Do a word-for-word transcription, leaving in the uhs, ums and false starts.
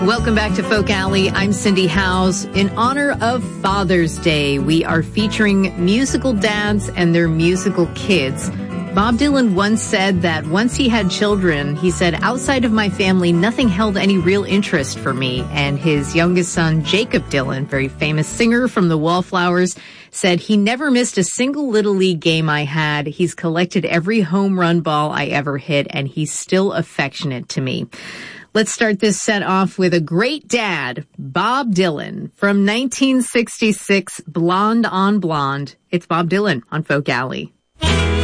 Welcome back to Folk Alley. I'm Cindy Howes. In honor of Father's Day, we are featuring musical dads and their musical kids. Bob Dylan once said that once he had children, he said, outside of my family, nothing held any real interest for me. And his youngest son, Jacob Dylan, very famous singer from the Wallflowers, said he never missed a single Little League game I had. He's collected every home run ball I ever hit, and he's still affectionate to me. Let's start this set off with a great dad, Bob Dylan, from nineteen sixty-six, Blonde on Blonde. It's Bob Dylan on Folk Alley.